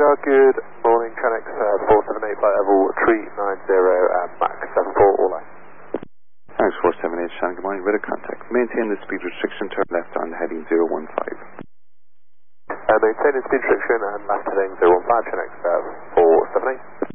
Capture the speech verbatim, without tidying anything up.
radar, good morning, Tronics uh, four seven eight flight level three nine zero and Mach seven four, all line. Thanks, four seven eight, Shannon, good morning, radar contact. Maintain the speed restriction, turn left on heading zero one five. Uh, maintain the speed restriction and left heading zero one five, Tronics uh, four seven eight.